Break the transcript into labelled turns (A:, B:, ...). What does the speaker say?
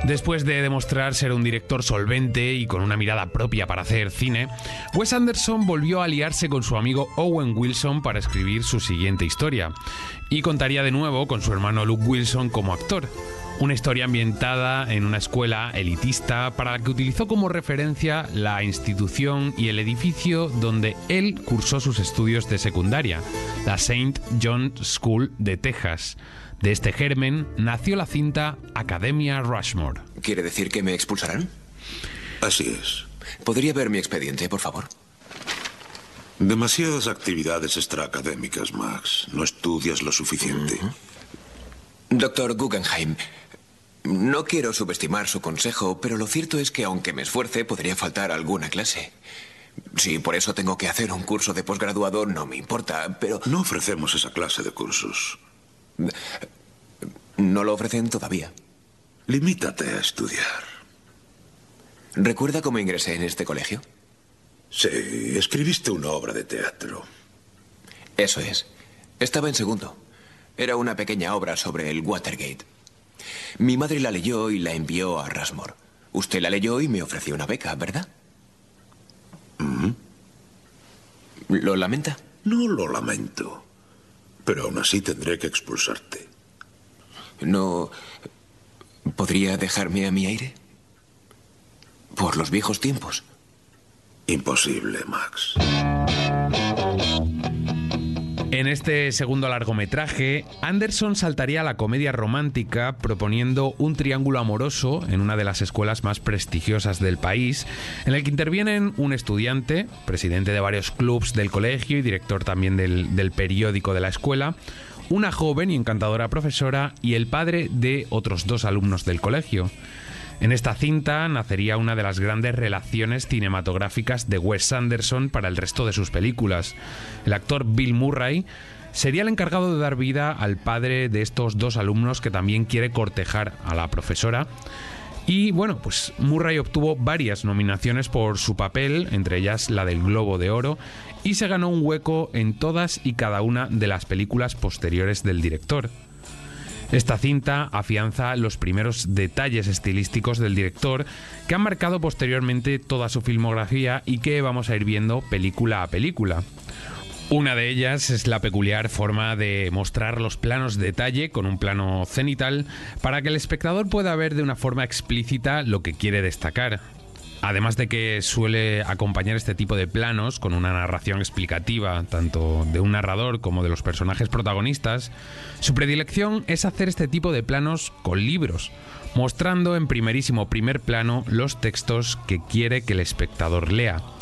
A: Después de demostrar ser un director solvente y con una mirada propia para hacer cine, Wes Anderson volvió a aliarse con su amigo Owen Wilson para escribir su siguiente historia, y contaría de nuevo con su hermano Luke Wilson como actor. Una historia ambientada en una escuela elitista para la que utilizó como referencia la institución y el edificio donde él cursó sus estudios de secundaria, la St. John's School de Texas. De este germen nació la cinta Academia Rushmore.
B: ¿Quiere decir que me expulsarán?
C: Así es.
B: ¿Podría ver mi expediente, por favor?
C: Demasiadas actividades extraacadémicas, Max. No estudias lo suficiente.
B: Doctor Guggenheim, no quiero subestimar su consejo, pero lo cierto es que aunque me esfuerce, podría faltar alguna clase. Si por eso tengo que hacer un curso de posgraduado, no me importa, pero...
C: No ofrecemos esa clase de cursos.
B: ¿No lo ofrecen todavía?
C: Limítate a estudiar.
B: ¿Recuerda cómo ingresé en este colegio?
C: Sí, escribiste una obra de teatro.
B: Eso es. Estaba en segundo. Era una pequeña obra sobre el Watergate. Mi madre la leyó y la envió a Rushmore. Usted la leyó y me ofreció una beca, ¿verdad? ¿Lo lamenta?
C: No lo lamento. Pero aún así tendré que expulsarte.
B: ¿No podría dejarme a mi aire? Por los viejos tiempos.
C: Imposible, Max.
A: En este segundo largometraje, Anderson saltaría a la comedia romántica proponiendo un triángulo amoroso en una de las escuelas más prestigiosas del país, en el que intervienen un estudiante, presidente de varios clubs del colegio y director también del periódico de la escuela, una joven y encantadora profesora y el padre de otros 2 alumnos del colegio. En esta cinta nacería una de las grandes relaciones cinematográficas de Wes Anderson para el resto de sus películas. El actor Bill Murray sería el encargado de dar vida al padre de estos 2 alumnos que también quiere cortejar a la profesora. Y bueno, pues Murray obtuvo varias nominaciones por su papel, entre ellas la del Globo de Oro, y se ganó un hueco en todas y cada una de las películas posteriores del director. Esta cinta afianza los primeros detalles estilísticos del director que han marcado posteriormente toda su filmografía y que vamos a ir viendo película a película. Una de ellas es la peculiar forma de mostrar los planos de detalle con un plano cenital para que el espectador pueda ver de una forma explícita lo que quiere destacar. Además de que suele acompañar este tipo de planos con una narración explicativa, tanto de un narrador como de los personajes protagonistas, su predilección es hacer este tipo de planos con libros, mostrando en primerísimo primer plano los textos que quiere que el espectador lea.